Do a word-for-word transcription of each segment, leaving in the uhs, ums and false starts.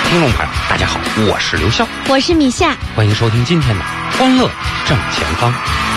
听众朋友大家好，我是刘笑， 我是米夏， 欢迎收听今天的欢乐正前方。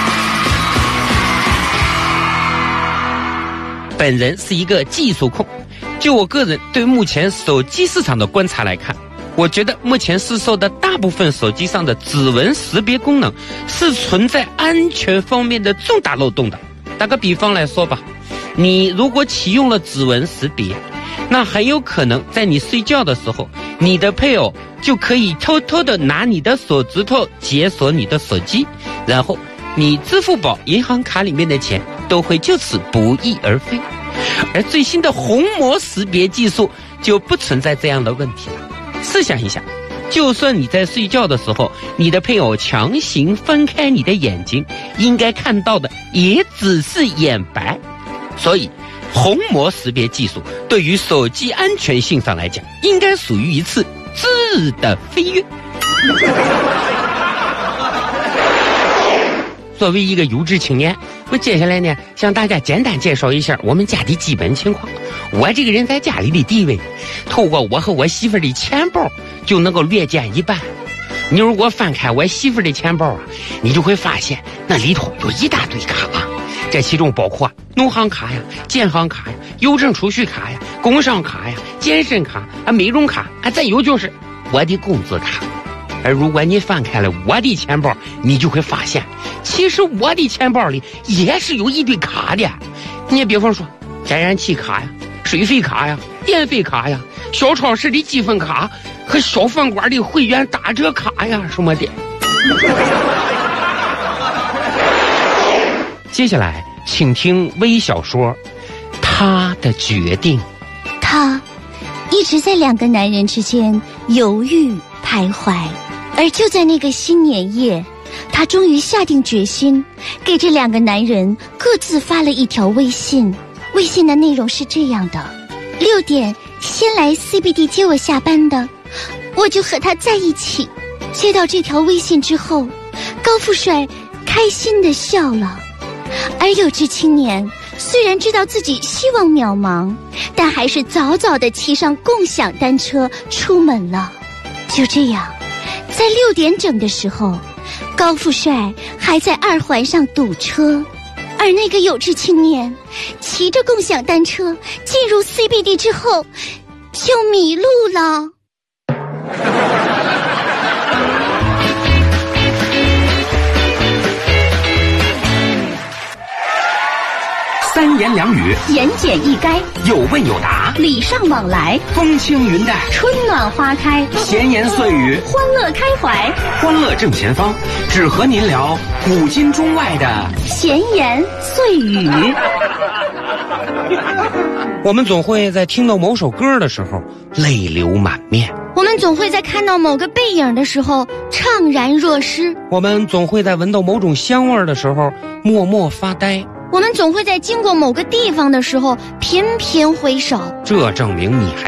本人是一个技术控，就我个人对目前手机市场的观察来看，我觉得目前市售的大部分手机上的指纹识别功能是存在安全方面的重大漏洞的。打个比方来说吧，你如果启用了指纹识别，那很有可能在你睡觉的时候，你的配偶就可以偷偷的拿你的手指头解锁你的手机，然后你支付宝银行卡里面的钱都会就此不翼而飞。而最新的虹膜识别技术就不存在这样的问题了。试想一下，就算你在睡觉的时候，你的配偶强行分开你的眼睛，应该看到的也只是眼白。所以虹膜识别技术对于手机安全性上来讲，应该属于一次质的飞跃。作为一个有志青年，我接下来呢向大家简单介绍一下我们家的基本情况。我这个人在家里的地位，透过我和我媳妇的钱包就能够略见一斑。你如果翻开我媳妇的钱包啊，你就会发现那里头有一大堆卡，这其中包括农行卡呀、建行卡呀、邮政储蓄卡呀、工商卡呀、健身卡啊、美容卡啊，再有就是我的工资卡。而如果你翻开了我的钱包，你就会发现其实我的钱包里也是有一堆卡的。你比方说天然气卡呀、水费卡呀、电费卡呀、小超市的积分卡和小饭馆的会员打折卡呀什么的。接下来请听微小说他的决定。 他一直在两个男人之间犹豫徘徊，而就在那个新年夜，他终于下定决心，给这两个男人各自发了一条微信。微信的内容是这样的：六点先来 C B D 接我下班的，我就和他在一起。接到这条微信之后，高富帅开心地笑了。而有志青年虽然知道自己希望渺茫，但还是早早地骑上共享单车出门了。就这样，在六点整的时候，高富帅还在二环上堵车，而那个有志青年骑着共享单车进入 C B D 之后就迷路了。 三言两语， 言简意赅， 有问有答， 礼尚往来， 风轻云淡， 春暖花开， 闲言碎语， 欢乐开怀， 欢乐正前方，只和您聊古今中外的闲言碎语。 我们总会在听到某首歌的时候泪流满面， 我们总会在看到某个背影的时候怅然若失， 我们总会在闻到某种香味的时候默默发呆， 我们总会在经过某个地方的时候频频回首。 这证明你还